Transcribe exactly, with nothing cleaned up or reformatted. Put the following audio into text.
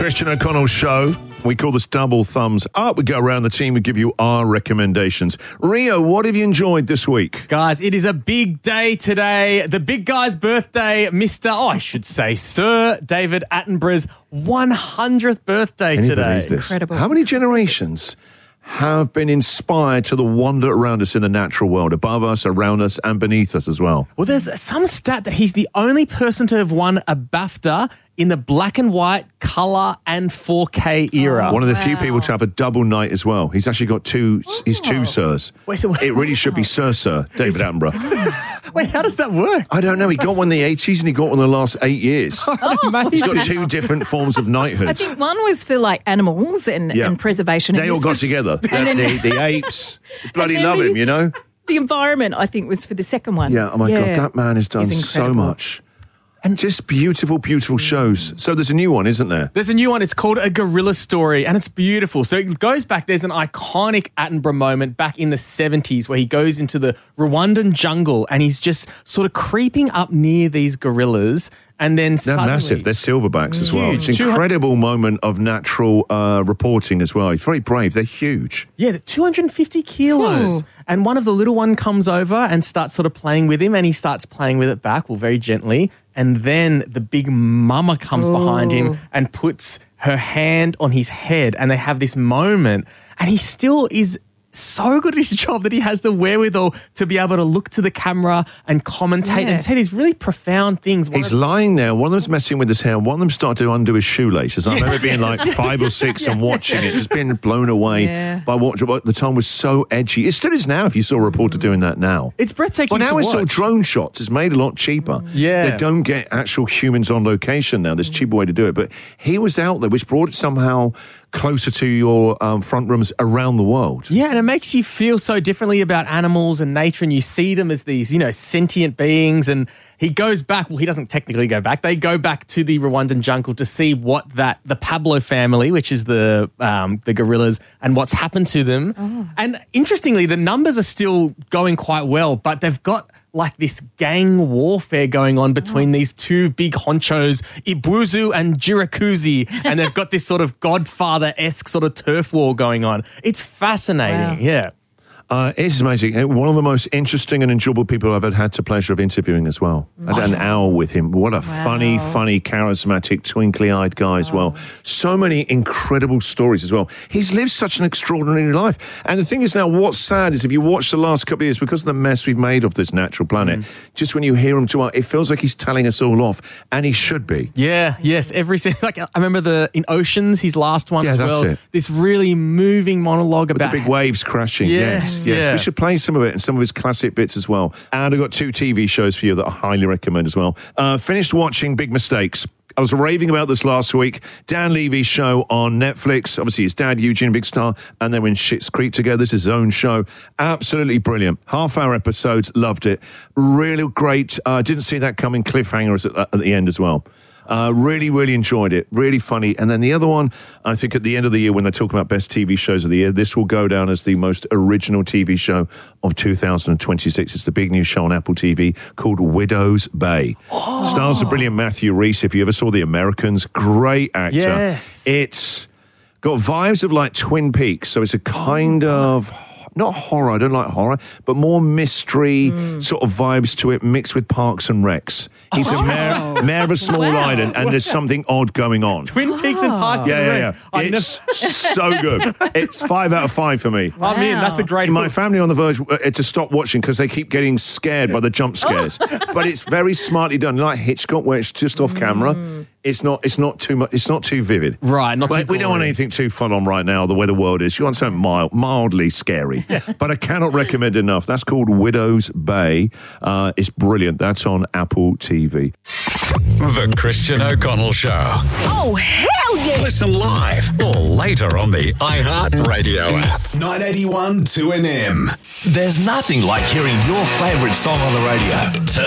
Christian O'Connell Show. We call this Double Thumbs Up. We go around the team and give you our recommendations. Rio, what have you enjoyed this week? Guys, it is a big day today. The big guy's birthday, Mister Oh, I should say Sir David Attenborough's one hundredth birthday Can you today. believe this? Incredible. How many generations have been inspired to the wonder around us in the natural world, above us, around us, and beneath us as well? Well, there's some stat that he's the only person to have won a BAFTA in the black and white, colour and four K era. One of the few people to have a double night as well. He's actually got two, he's two sirs. Wait, so- It really should be Sir Sir David Attenborough. Wait, how does that work? I don't know. He got one in the eighties and he got one in the last eight years. Amazing. He's got two different forms of knighthood. I think one was for like animals and, Yeah. and preservation. They and all this got was- together. The, then- the, the apes bloody And then love the- him, you know? The environment, I think, was for the second one. Yeah, oh my God, that man has done He's so incredible. much. And just beautiful, beautiful shows. So there's a new one, isn't there? There's a new one. It's called A Gorilla Story, and it's beautiful. So it goes back. There's an iconic Attenborough moment back in the seventies where he goes into the Rwandan jungle and he's just sort of creeping up near these gorillas. And then They're suddenly, massive. They're silverbacks as well. Huge. It's an incredible moment of natural uh, reporting as well. He's very brave. They're huge. Yeah, they're two hundred fifty kilos. Ooh. And one of the little one comes over and starts sort of playing with him, and he starts playing with it back, well, very gently. And then the big mama comes behind him and puts her hand on his head, and they have this moment. And he still is so good at his job that he has the wherewithal to be able to look to the camera and commentate Yeah. and say these really profound things. One He's of- lying there. One of them's messing with his hair. One of them started to undo his shoelaces. I remember being like five or six and watching it, just being blown away Yeah. by what what the time was so edgy. It still is now if you saw a reporter doing that now. It's breathtaking Well, now to it's all watch. drone shots. It's made a lot cheaper. Yeah. They don't get actual humans on location now. There's a cheaper way to do it. But he was out there, which brought it somehow closer to your um, front rooms around the world. Yeah, and it makes you feel so differently about animals and nature, and you see them as these, you know, sentient beings. And he goes back, well, he doesn't technically go back. They go back to the Rwandan jungle to see what that, the Pablo family, which is the um, the gorillas, and what's happened to them. Oh. And interestingly, the numbers are still going quite well, but they've got like this gang warfare going on between these two big honchos, Ibuzu and Jirakuzi, and they've got this sort of Godfather-esque sort of turf war going on. It's fascinating, Wow. yeah. Uh, it's amazing. Uh, One of the most interesting and enjoyable people I've ever had the pleasure of interviewing as well. I had an hour with him. What a funny, funny, charismatic, twinkly-eyed guy as well. So many incredible stories as well. He's lived such an extraordinary life. And the thing is now, what's sad is if you watch the last couple of years, because of the mess we've made of this natural planet, just when you hear him talk, it feels like he's telling us all off. And he should be. Yeah, yes, every single, like I remember the in Oceans, his last one Yeah, as that's well. it. This really moving monologue With about the big waves crashing. Yes, Yes, yes. yeah. We should play some of it and some of his classic bits as well. And I've got two T V shows for you that I highly recommend as well. Uh, finished watching Big Mistakes. I was raving about this last week. Dan Levy's show on Netflix. Obviously, his dad, Eugene, big star, and they were in Schitt's Creek together. This is his own show. Absolutely brilliant. Half-hour episodes. Loved it. Really great. Uh, didn't see that coming. Cliffhangers at, at the end as well. Uh, really, really enjoyed it. Really funny. And then the other one, I think at the end of the year when they're talking about best T V shows of the year, this will go down as the most original T V show of two thousand twenty-six. It's the big new show on Apple T V called Widow's Bay. Oh. Stars the brilliant Matthew Rhys. If you ever saw The Americans, great actor. Yes. It's got vibes of like Twin Peaks. So it's a kind of... not horror, I don't like horror, but more mystery mm. sort of vibes to it, mixed with Parks and Recs. He's oh. a mayor, mayor of a small Wow. island, and there's something odd going on. Twin Peaks and Parks Yeah, and yeah, Rec. yeah. I It's so good. It's five out of five for me. I'm in. That's a great My book. family on the verge uh, to stop watching because they keep getting scared by the jump scares. But it's very smartly done, like Hitchcock, where it's just off camera. Mm. It's not. It's not too much. It's not too vivid. Right, not too Like, we don't want gory. anything too full on right now. The way the world is, you want something mild, mildly scary. But I cannot recommend it enough. That's called Widow's Bay. Uh, it's brilliant. That's on Apple T V. The Christian O'Connell Show. Oh, hell yeah! Listen live or later on the iHeartRadio app. nine eighty-one two N M. There's nothing like hearing your favourite song on the radio. Turn